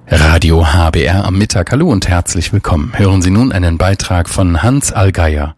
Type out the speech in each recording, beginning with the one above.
Radio HBR am Mittag. Hallo und herzlich willkommen. Hören Sie nun einen Beitrag von Hans Allgeier.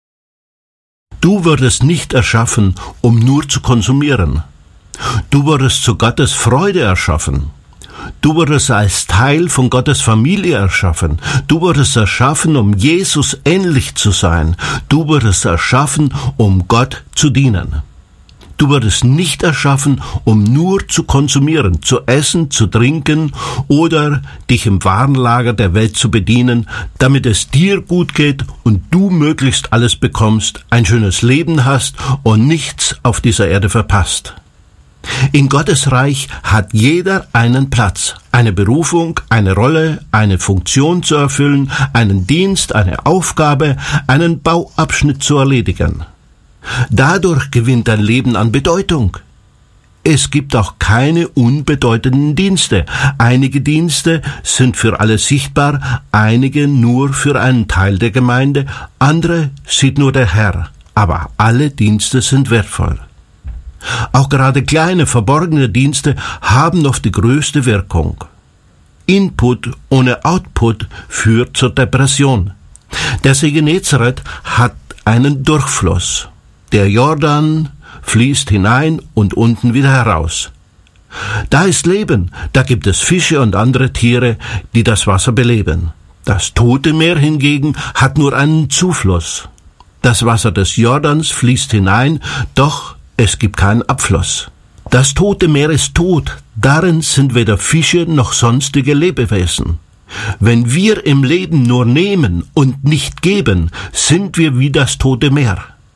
Du wurdest nicht erschaffen, um nur zu konsumieren. Du wurdest zu Gottes Freude erschaffen. Du wurdest als Teil von Gottes Familie erschaffen. Du wurdest erschaffen, um Jesus ähnlich zu sein. Du wurdest erschaffen, um Gott zu dienen. Du wurdest nicht erschaffen, um nur zu konsumieren, zu essen, zu trinken oder dich im Warenlager der Welt zu bedienen, damit es dir gut geht und du möglichst alles bekommst, ein schönes Leben hast und nichts auf dieser Erde verpasst. In Gottes Reich hat jeder einen Platz, eine Berufung, eine Rolle, eine Funktion zu erfüllen, einen Dienst, eine Aufgabe, einen Bauabschnitt zu erledigen. Dadurch gewinnt dein Leben an Bedeutung. Es gibt auch keine unbedeutenden Dienste. Einige Dienste sind für alle sichtbar, einige nur für einen Teil der Gemeinde, andere sieht nur der Herr. Aber alle Dienste sind wertvoll. Auch gerade kleine, verborgene Dienste haben oft die größte Wirkung. Input ohne Output führt zur Depression. Der See Genezareth hat einen Durchfluss. Der Jordan fließt hinein und unten wieder heraus. Da ist Leben, da gibt es Fische und andere Tiere, die das Wasser beleben. Das Tote Meer hingegen hat nur einen Zufluss. Das Wasser des Jordans fließt hinein, doch es gibt keinen Abfluss. Das Tote Meer ist tot, darin sind weder Fische noch sonstige Lebewesen. Wenn wir im Leben nur nehmen und nicht geben, sind wir wie das Tote Meer.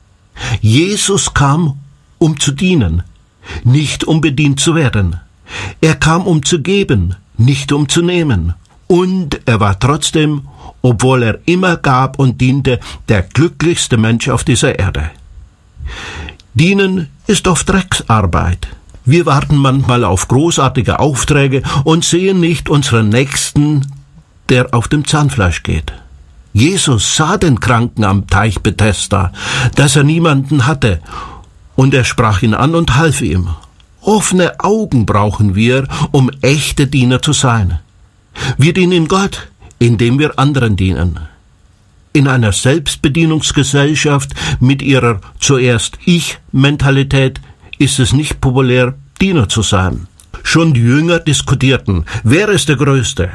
Jesus kam, um zu dienen, nicht um bedient zu werden. Er kam, um zu geben, nicht um zu nehmen. Und er war trotzdem, obwohl er immer gab und diente, der glücklichste Mensch auf dieser Erde. Dienen ist oft Drecksarbeit. Wir warten manchmal auf großartige Aufträge und sehen nicht unseren Nächsten, der auf dem Zahnfleisch geht. Jesus sah den Kranken am Teich Bethesda, dass er niemanden hatte, und er sprach ihn an und half ihm. Offene Augen brauchen wir, um echte Diener zu sein. Wir dienen Gott, indem wir anderen dienen. In einer Selbstbedienungsgesellschaft mit ihrer zuerst Ich-Mentalität ist es nicht populär, Diener zu sein. Schon die Jünger diskutierten, wer ist der Größte?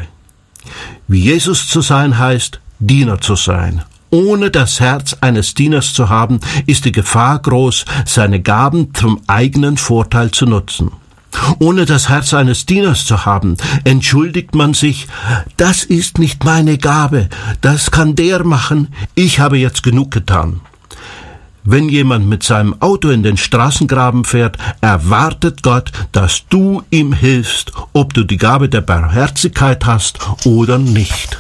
Wie Jesus zu sein heißt, Diener zu sein. Ohne das Herz eines Dieners zu haben, ist die Gefahr groß, seine Gaben zum eigenen Vorteil zu nutzen. Ohne das Herz eines Dieners zu haben, entschuldigt man sich, das ist nicht meine Gabe, das kann der machen, ich habe jetzt genug getan. Wenn jemand mit seinem Auto in den Straßengraben fährt, erwartet Gott, dass du ihm hilfst, ob du die Gabe der Barmherzigkeit hast oder nicht.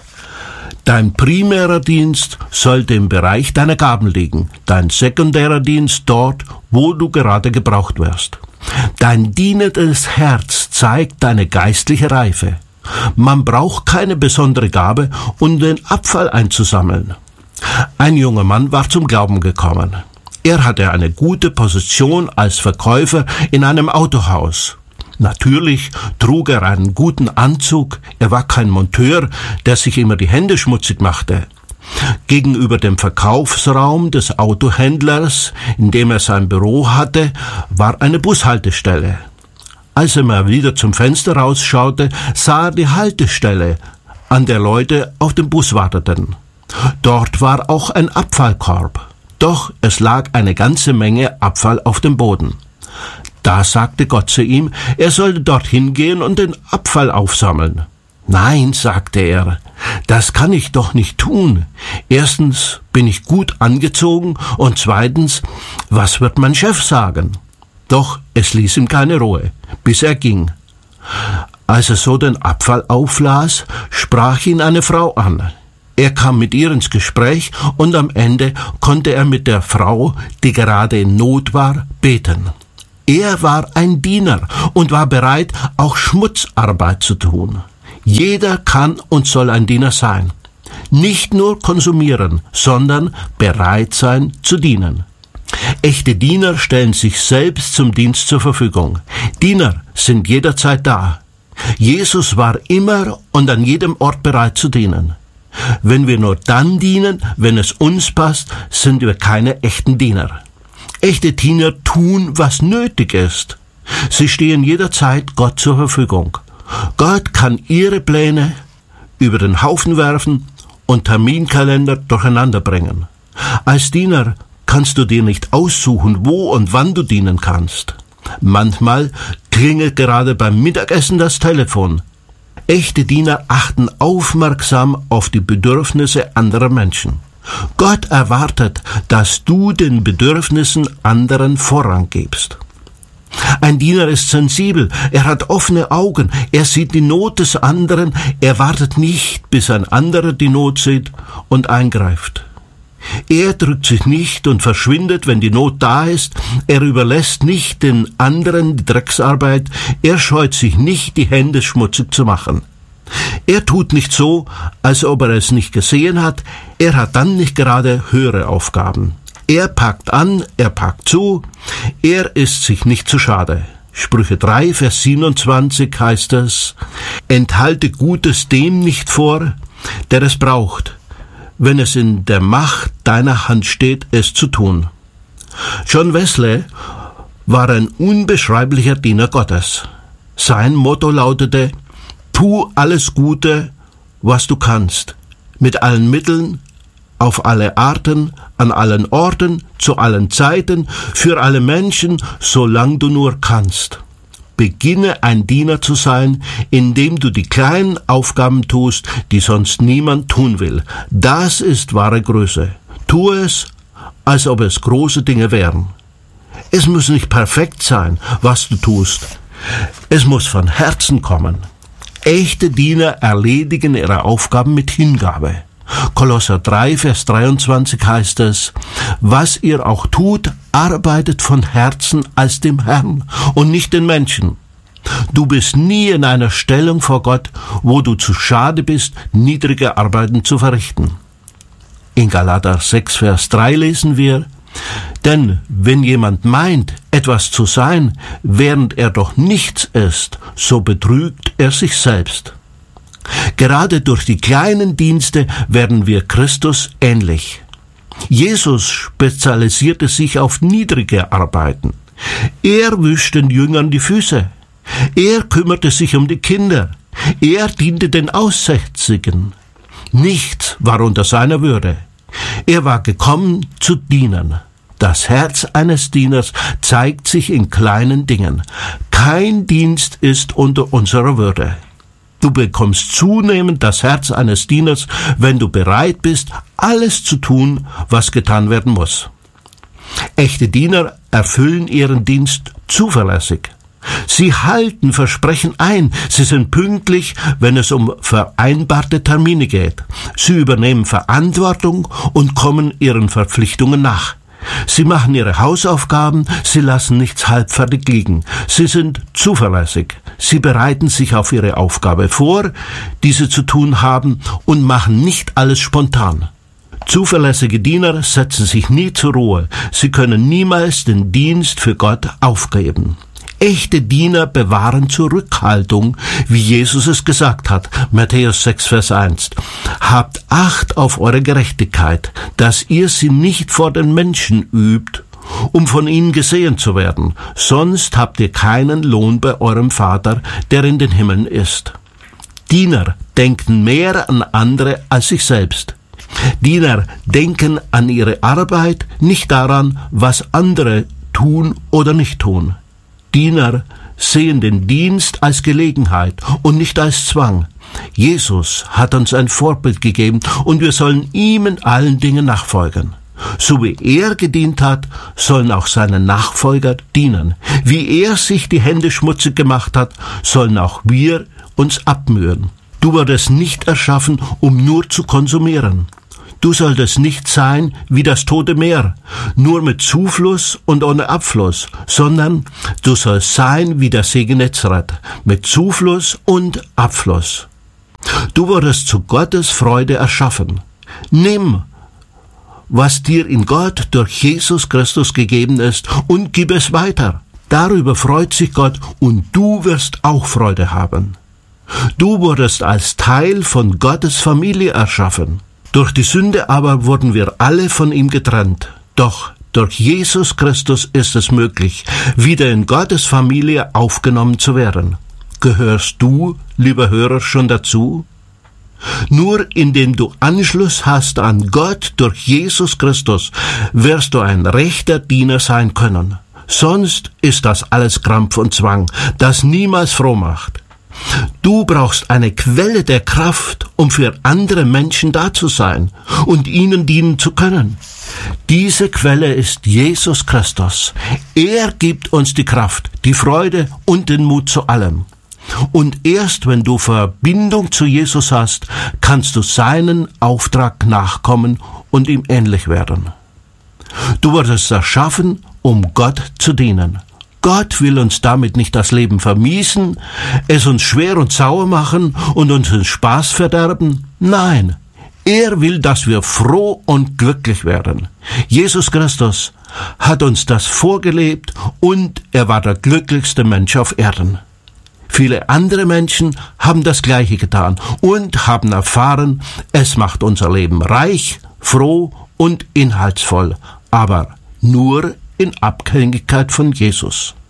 Dein primärer Dienst sollte im Bereich deiner Gaben liegen, dein sekundärer Dienst dort, wo du gerade gebraucht wirst. Dein dienendes Herz zeigt deine geistliche Reife. Man braucht keine besondere Gabe, um den Abfall einzusammeln. Ein junger Mann war zum Glauben gekommen. Er hatte eine gute Position als Verkäufer in einem Autohaus. Natürlich trug er einen guten Anzug, er war kein Monteur, der sich immer die Hände schmutzig machte. Gegenüber dem Verkaufsraum des Autohändlers, in dem er sein Büro hatte, war eine Bushaltestelle. Als er mal wieder zum Fenster rausschaute, sah er die Haltestelle, an der Leute auf den Bus warteten. Dort war auch ein Abfallkorb, doch es lag eine ganze Menge Abfall auf dem Boden. Da sagte Gott zu ihm, er sollte dorthin gehen und den Abfall aufsammeln. Nein, sagte er, das kann ich doch nicht tun. Erstens bin ich gut angezogen und zweitens, was wird mein Chef sagen? Doch es ließ ihm keine Ruhe, bis er ging. Als er so den Abfall auflas, sprach ihn eine Frau an. Er kam mit ihr ins Gespräch und am Ende konnte er mit der Frau, die gerade in Not war, beten. Er war ein Diener und war bereit, auch Schmutzarbeit zu tun. Jeder kann und soll ein Diener sein. Nicht nur konsumieren, sondern bereit sein zu dienen. Echte Diener stellen sich selbst zum Dienst zur Verfügung. Diener sind jederzeit da. Jesus war immer und an jedem Ort bereit zu dienen. Wenn wir nur dann dienen, wenn es uns passt, sind wir keine echten Diener. Echte Diener tun, was nötig ist. Sie stehen jederzeit Gott zur Verfügung. Gott kann ihre Pläne über den Haufen werfen und Terminkalender durcheinander bringen. Als Diener kannst du dir nicht aussuchen, wo und wann du dienen kannst. Manchmal klingelt gerade beim Mittagessen das Telefon. Echte Diener achten aufmerksam auf die Bedürfnisse anderer Menschen. Gott erwartet, dass du den Bedürfnissen anderen Vorrang gibst. Ein Diener ist sensibel, er hat offene Augen, er sieht die Not des anderen, er wartet nicht, bis ein anderer die Not sieht und eingreift. Er drückt sich nicht und verschwindet, wenn die Not da ist, er überlässt nicht den anderen die Drecksarbeit, er scheut sich nicht, die Hände schmutzig zu machen. Er tut nicht so, als ob er es nicht gesehen hat, er hat dann nicht gerade höhere Aufgaben. Er packt an, er packt zu, er ist sich nicht zu schade. Sprüche 3, Vers 27 heißt es: Enthalte Gutes dem nicht vor, der es braucht, wenn es in der Macht deiner Hand steht, es zu tun. John Wesley war ein unbeschreiblicher Diener Gottes. Sein Motto lautete: Tu alles Gute, was du kannst, mit allen Mitteln, auf alle Arten, an allen Orten, zu allen Zeiten, für alle Menschen, solange du nur kannst. Beginne ein Diener zu sein, indem du die kleinen Aufgaben tust, die sonst niemand tun will. Das ist wahre Größe. Tu es, als ob es große Dinge wären. Es muss nicht perfekt sein, was du tust. Es muss von Herzen kommen. Echte Diener erledigen ihre Aufgaben mit Hingabe. Kolosser 3, Vers 23 heißt es: Was ihr auch tut, arbeitet von Herzen als dem Herrn und nicht den Menschen. Du bist nie in einer Stellung vor Gott, wo du zu schade bist, niedrige Arbeiten zu verrichten. In Galater 6, Vers 3 lesen wir: Denn wenn jemand meint, etwas zu sein, während er doch nichts ist, so betrügt er sich selbst. Gerade durch die kleinen Dienste werden wir Christus ähnlich. Jesus spezialisierte sich auf niedrige Arbeiten. Er wischte den Jüngern die Füße. Er kümmerte sich um die Kinder. Er diente den Aussätzigen. Nichts war unter seiner Würde. Er war gekommen zu dienen. Das Herz eines Dieners zeigt sich in kleinen Dingen. Kein Dienst ist unter unserer Würde. Du bekommst zunehmend das Herz eines Dieners, wenn du bereit bist, alles zu tun, was getan werden muss. Echte Diener erfüllen ihren Dienst zuverlässig. Sie halten Versprechen ein. Sie sind pünktlich, wenn es um vereinbarte Termine geht. Sie übernehmen Verantwortung und kommen ihren Verpflichtungen nach. Sie machen ihre Hausaufgaben, sie lassen nichts halbfertig liegen. Sie sind zuverlässig. Sie bereiten sich auf ihre Aufgabe vor, die sie zu tun haben, und machen nicht alles spontan. Zuverlässige Diener setzen sich nie zur Ruhe. Sie können niemals den Dienst für Gott aufgeben. Echte Diener bewahren Zurückhaltung, wie Jesus es gesagt hat, Matthäus 6, Vers 1. Habt Acht auf eure Gerechtigkeit, dass ihr sie nicht vor den Menschen übt, um von ihnen gesehen zu werden, sonst habt ihr keinen Lohn bei eurem Vater, der in den Himmeln ist. Diener denken mehr an andere als sich selbst. Diener denken an ihre Arbeit, nicht daran, was andere tun oder nicht tun. Diener sehen den Dienst als Gelegenheit und nicht als Zwang. Jesus hat uns ein Vorbild gegeben und wir sollen ihm in allen Dingen nachfolgen. So wie er gedient hat, sollen auch seine Nachfolger dienen. Wie er sich die Hände schmutzig gemacht hat, sollen auch wir uns abmühen. Du wurdest nicht erschaffen, um nur zu konsumieren. Du solltest nicht sein wie das Tote Meer, nur mit Zufluss und ohne Abfluss, sondern du sollst sein wie der See Genezareth, mit Zufluss und Abfluss. Du wurdest zu Gottes Freude erschaffen. Nimm, was dir in Gott durch Jesus Christus gegeben ist, und gib es weiter. Darüber freut sich Gott, und du wirst auch Freude haben. Du wurdest als Teil von Gottes Familie erschaffen. Durch die Sünde aber wurden wir alle von ihm getrennt. Doch durch Jesus Christus ist es möglich, wieder in Gottes Familie aufgenommen zu werden. Gehörst du, lieber Hörer, schon dazu? Nur indem du Anschluss hast an Gott durch Jesus Christus, wirst du ein rechter Diener sein können. Sonst ist das alles Krampf und Zwang, das niemals froh macht. Du brauchst eine Quelle der Kraft, um für andere Menschen da zu sein und ihnen dienen zu können. Diese Quelle ist Jesus Christus. Er gibt uns die Kraft, die Freude und den Mut zu allem. Und erst wenn du Verbindung zu Jesus hast, kannst du seinen Auftrag nachkommen und ihm ähnlich werden. Du wurdest erschaffen, um Gott zu dienen. Gott will uns damit nicht das Leben vermiesen, es uns schwer und sauer machen und uns den Spaß verderben. Nein, er will, dass wir froh und glücklich werden. Jesus Christus hat uns das vorgelebt und er war der glücklichste Mensch auf Erden. Viele andere Menschen haben das Gleiche getan und haben erfahren, es macht unser Leben reich, froh und inhaltsvoll, aber nur in Abhängigkeit von Jesus.